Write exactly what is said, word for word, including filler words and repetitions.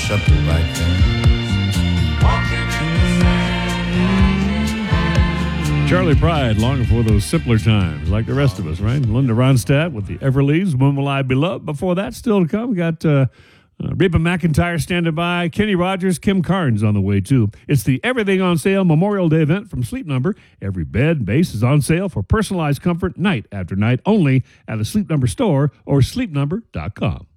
supple back then. Charlie Pride, longing for those simpler times, like the rest of us, right? Linda Ronstadt with the Everleaves, When Will I Be Loved? Before that, still to come, we got uh, uh, Reba McEntire standing by, Kenny Rogers, Kim Carnes on the way, too. It's the Everything on Sale Memorial Day event from Sleep Number. Every bed and base is on sale for personalized comfort night after night, only at a Sleep Number store or sleep number dot com.